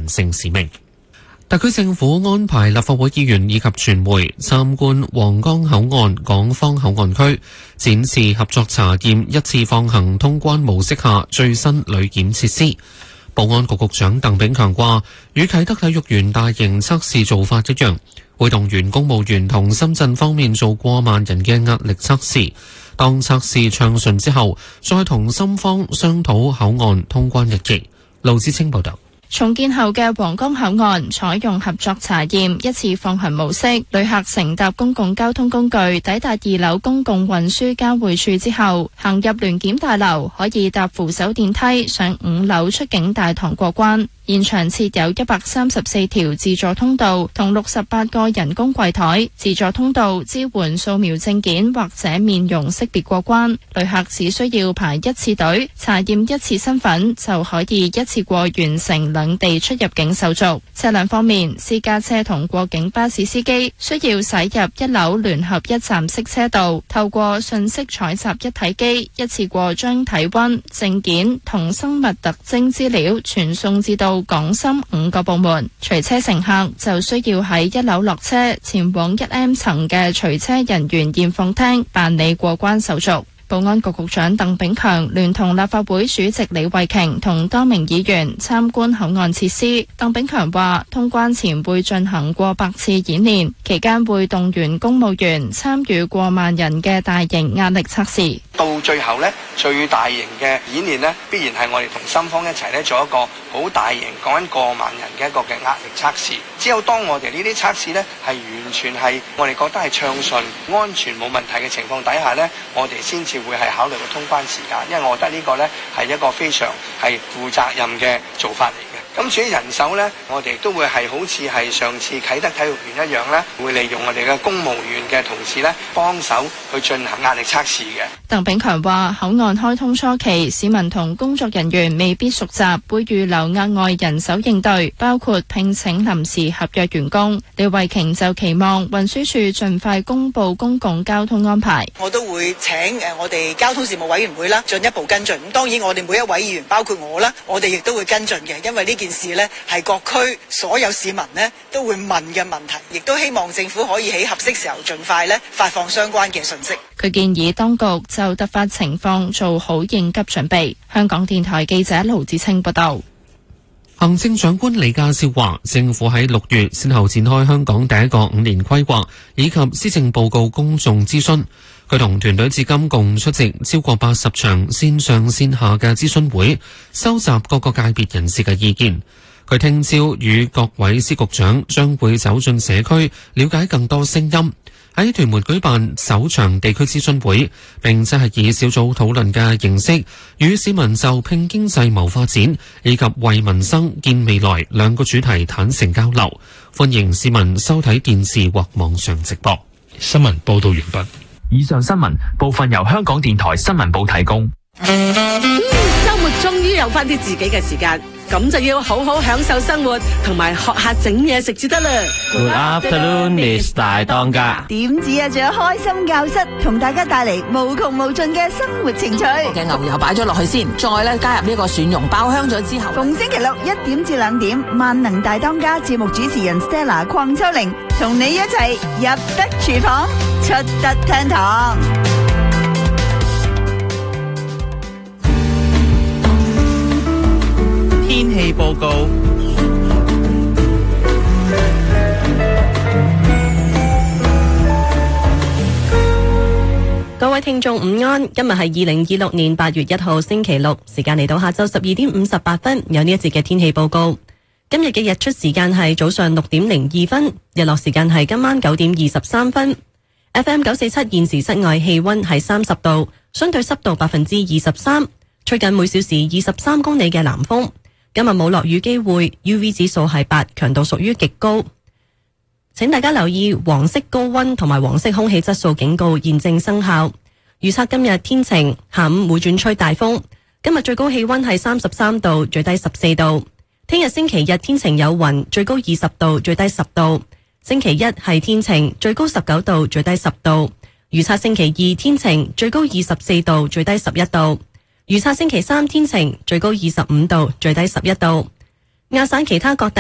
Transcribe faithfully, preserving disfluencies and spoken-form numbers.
承使命。特區政府安排立法會議員以及傳媒參觀皇崗口岸港方口岸區，展示合作查驗一次放行通關模式下最新旅檢設施。保安局局長鄧炳強話，與啟德體育園大型測試做法一樣，會動員公務員同深圳方面做過萬人嘅壓力測試。當測試暢順之後，再同深方商討口岸通關日期。盧志清報道。 重建後嘅皇崗口岸採用合作查驗一次放行模式，旅客乘搭公共交通工具抵達二樓公共運輸交匯處之後，行入聯檢大樓，可以搭扶手電梯上五樓出境大堂過關。現場設有一百三十四條自助通道同六十八個人工櫃台，自助通道支援掃描證件或者面容識別過關，旅客只需要排一次隊，查驗一次身份就可以一次過完成兩地出入境手續。車輛方面，私家車同過境巴士司機需要駛入一樓聯合一站式車道，透過信息採集一體機，一次過將體溫、證件同生物特徵資料傳送至到港深五個部門。隨車乘客就需要喺一樓落車，前往一 M 層嘅隨車人員驗放廳辦理過關手續。保安局局長鄧炳強聯同立法會主席李慧瓊同多名議員參觀口岸設施。鄧炳強話，通關前會進行過百次演練，期間會動員公務員參與過萬人嘅大型壓力測試。 到最後呢，最大型嘅演練呢，必然係我哋同深方一齊呢做一個好大型講緊過萬人嘅一個嘅壓力測試。只有當我哋呢啲測試呢係完全係我哋覺得係暢順、安全冇問題嘅情況底下呢，我哋先至會係考慮個通關時間，因為我覺得呢個呢係一個非常係負責任嘅做法嚟嘅。咁至於人手呢，我哋都會係好似係上次啟德體育園一樣呢，會利用我哋嘅公務員嘅同事呢幫手去進行壓力測試嘅。 鄧炳強話，口岸開通初期，市民同工作人員未必熟習，會預留額外人手應對，包括聘請臨時合約員工。李慧瓊就期望運輸署盡快公布公共交通安排。 我都會請誒我哋交通事務委員會啦，進一步跟進。咁當然我哋每一位議員，包括我啦，我哋亦都會跟進嘅，因為呢件事呢係各區所有市民呢都會問嘅問題，亦都希望政府可以喺合適時候盡快呢發放相關嘅信息。 佢建議當局就突發情況做好應急準備。香港電台記者盧子清報道。 行政長官李家超話，政府喺六月先後展開香港第一個五年規劃以及施政報告公眾諮詢。佢同團隊至今共出席超過八十場線上線下嘅諮詢會，收集各個界別人士嘅意見。佢聽朝與各位司局長將會走進社區，了解更多聲音。喺屯門舉辦首場地區諮詢會，並且係以小組討論嘅形式，與市民就拼經濟謀發展以及為民生建未來兩個主題坦誠交流。歡迎市民收睇電視或網上直播。 新聞報道完畢。 以上新聞部分由香港電台新聞部提供。 嗯，週末終於有翻啲自己嘅時間，咁就要好好享受生活，同埋學下整嘢食至得啦。 Good afternoon, Miss 大當家。 點止啊，仲有開心教室，同大家帶嚟無窮無盡嘅生活情趣。 嘅牛油擺咗落去先，再咧加入呢個蒜蓉爆香咗之後， 逢星期六一點至兩點，萬能大當家節目主持人 Stella 鄺秋玲同你一齊入得廚房，出得廳堂。 天氣報告。 各位聽眾午安，今日係二零二六年八月一號星期六，時間嚟到下晝十二點五十八分，有呢一節嘅天氣報告。今日嘅日出時間係早上六點零二分，日落時間係今晚九點二十三分。F M 九四七現時室外氣溫係三十度，相對濕度百分之二十三，吹緊每小時二十三公里嘅南風。今日冇落雨機會 ，U V 指數係八，強度屬於極高。請大家留意黃色高溫同埋黃色空氣質素警告現正生效。預測今日天晴，下午會轉吹大風。今日最高氣溫係三十三度，最低十四度。聽日星期日天晴有雲，最高二十度，最低十度。星期一係天晴，最高十九度，最低十度。預測星期二天晴，最高二十四度，最低十一度。預測星期三天晴，最高二十五度，最低十一度。亞省其他各地